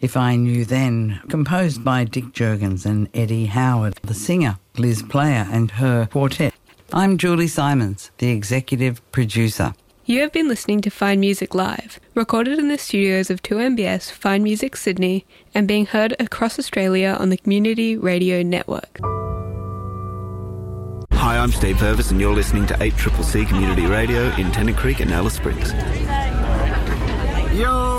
If I Knew Then, composed by Dick Jurgens and Eddie Howard, the singer Liz Player and her quartet. I'm Julie Simons, the executive producer. You have been listening to Fine Music Live, recorded in the studios of 2MBS Fine Music Sydney and being heard across Australia on the Community Radio Network. Hi, I'm Steve Purvis and you're listening to 8CCC Community Radio in Tennant Creek and Alice Springs. Yo!